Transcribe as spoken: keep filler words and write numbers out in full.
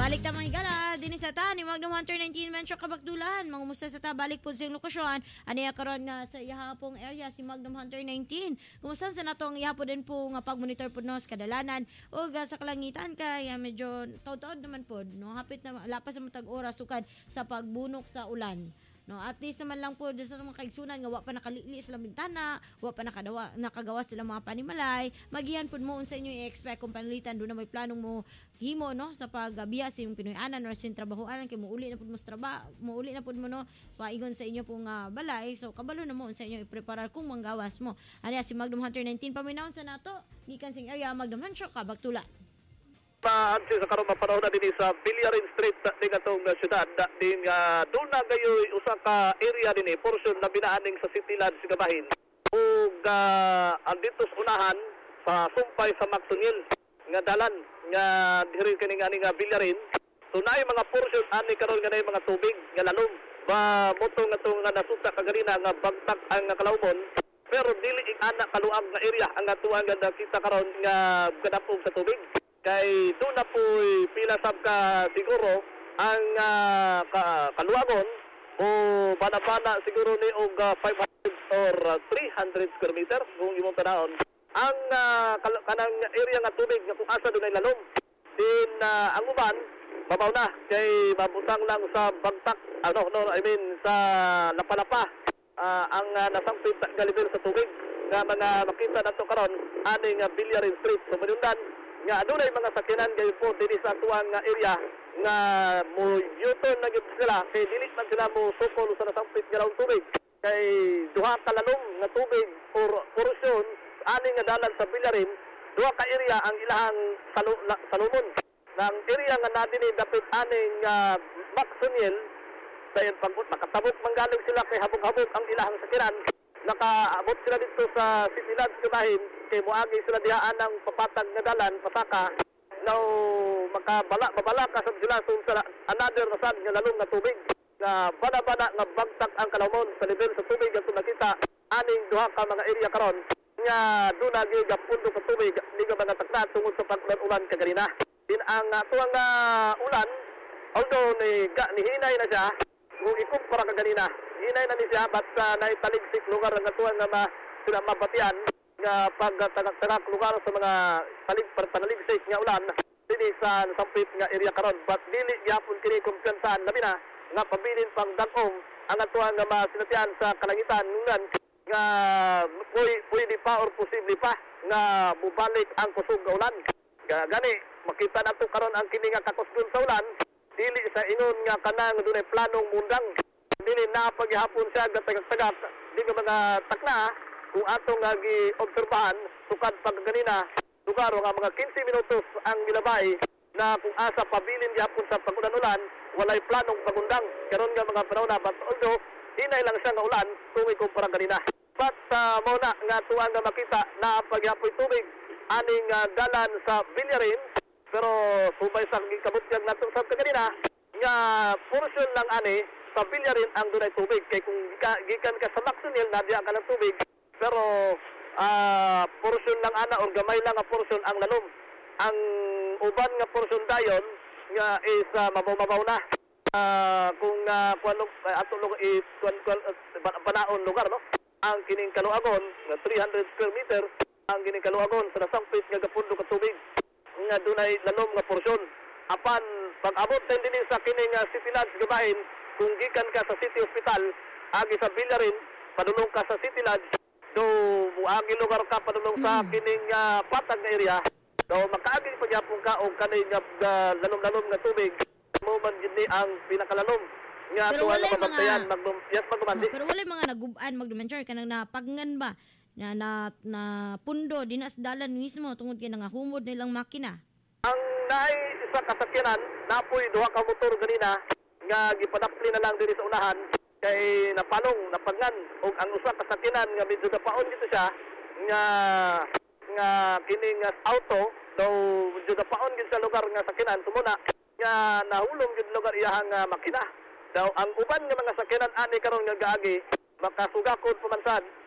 Balik ta mga higala, din sa ta, ni Magnum Hunter nineteen Mencho Kabakdulan. Mangumusta sa ta, balik po siyang lokasyon. Aniya karon nga sa ihapong area si Magnum Hunter nineteen. Kumusta sa natong ihapo din po nga pag-monitor po no, sa kadalanan. O ga sa kalangitan kaya medyo taod-taod naman po. No? Hapit na lapas sa matag oras sukad sa pagbunok sa ulan. No, at least naman lang po sa mga kaigsunan nga wa pa nakalili sila bintana, wa pa nakadawa, nakagawa sila mga panimalay. Magihan pud mo unsa inyo i-expect kung panalitan do na may planong mo himo no sa pagbiya sa imong Pinoy-anan or sin trabahoanan kay muuli na pud mo sa trabaho, muuli na pud mo no paigon sa inyo pong uh, balay. So kabalo na mo unsa inyo i-preparar kung manggawas mo. Ani si Magnum Hunter nineteen paminaw sa nato gikan sing area Magnum Hunter Kabaktulan. Paansi sa karong mapanahon na din sa Villarin Street din atong syudad din nga uh, doon na gayoy usa ka area din eh, portion na binaaning sa City Lodge Gabahin ug uh, andito sa unahan sa sumpay sa Mactonil nga dalan nga diri kini nga nga Villarin. So naay mga portion ani karon nga naay mga tubig nga lalom ba moto nga to nga nasuta kaganina nga bagtak ang kalawmon pero dili ing ana kaluag nga area ang atuan nga nakita karon nga kadapog sa tubig. Kay doon na po pila sab ka siguro ang uh, ka, kaluwagon o bana-bana siguro ni og uh, five hundred or uh, three hundred square meter kung imong tanawon. Ang uh, kanang area nga tubig nga kung asa dunay lalom. Din uh, ang uban babaw na kay mabutang lang sa bagtak ano no I mean sa lapalapa uh, ang uh, nasampit nga level sa tubig nga mga makita nato karon ani nga Villarin Street so manundan nga adunay mga sakyanan gayon po dinhi sa atuang nga area nga mo U-turn na gyud sila kay dili man sila mo sukol sa nasampit nga raw tubig kay duha ka lalong nga tubig or portion ani nga dalan sa Villarin duha ka area ang ilahang salu, la, salumon ng area nga nadini dapit aning uh, Maxoniel dayon pagput nakatabok manggaling sila kay habog-habog ang ilahang sakyanan nakaabot sila dito sa City Lodge Gabahin kay muagi sila dihaan ng papatag nga dalan pasaka now makabala babala ka sa sila sa another na sad nga lalong nga tubig nga bana-bana nga bagtak ang kalawmon sa level sa tubig nga nakita aning duha ka mga area karon nga do na gyud pundo ka tubig di ka mga takna tungod sa pag-ulan kaganina din ang tuwang uh, ulan although ni, ga, ni hinay na siya kung ikumpara kaganina hinay na ni siya but uh, naitaligsik lugar nga tuwang nga ma, sila mabatian nga pagtagak-tagak lugar sa mga talig panaligsik nga ulan dili sa sampit nga area karon but dili gyapon kini kumpiyansahan labi na nga pabilin pang dag-ong ang atuang nga masinatian sa kalangitan ngan nga pwede pa or posible pa nga mubalik ang kusog nga ulan gani makita nato karon ang kini nga kakusgon sa ulan dili sa ingon nga kanang dunay planong mundang dili na paghapon siya gatagak-tagak di nga mga takna kung atong nga gi-obserbahan sukad pag ganina lugar nga mga fifteen minutos ang milabay na kung asa pabilin gyapon sa pagulan-ulan walay planong pagundang karon nga mga panahon na but although hinay lang siya nga ulan tungod kumpara ganina but uh, mao na nga tuwa nga makita na pagyapoy tubig aning uh, dalan sa Villarin pero subay sa gikabutyag nato sa ganina nga portion lang ani sa Villarin ang dunay tubig kay kung gikan ka sa Maxoniel nadya ka ng tubig pero uh, portion lang ana or gamay lang nga portion ang lalom ang uban nga portion dayon nga is uh, mabaw-mabaw na uh, kung uh, kuan uh, ato lugar is kuan kuan uh, banaon lugar no ang kining kaluagon nga three hundred square meter ang kining kaluagon sa nasampit nga gapundo ka tubig nga dunay lalom nga portion apan pag-abot din dinhi sa kining uh, City Lodge Gabahin kung gikan ka sa City Hospital agi sa Villarin padulong ka sa City Lodge do muagi lugar ka padulong sa kining uh, patag nga area do makaagi pagyapon ka og kanay nga uh, lalom-lalom nga tubig mo man gid ang pinakalalom nga tuwa na mabantayan magdum yes magmandi uh, pero wala mga nagub-an magdumenture kanang napagngan ba na na, na pundo dinas dalan mismo tungod kay nga humod nilang makina ang naay isa kasakyanan napoy duha ka motor ganina nga gipadapli na lang diri sa unahan kay napalong napagngan og ang usa ka sakyanan nga medyo dapaon dito siya nga nga kining auto daw medyo dapaon gid sa lugar nga sakyanan sumuna nga nahulong gid lugar iyahang uh, makina daw ang uban nga mga sakyanan ani karon nga gaagi makasugakod pamansad